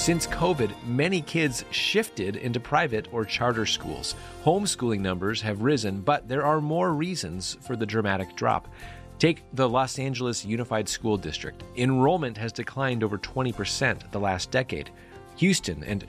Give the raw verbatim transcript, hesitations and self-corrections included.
Since COVID, many kids shifted into private or charter schools. Homeschooling numbers have risen, but there are more reasons for the dramatic drop. Take the Los Angeles Unified School District. Enrollment has declined over twenty percent the last decade. Houston and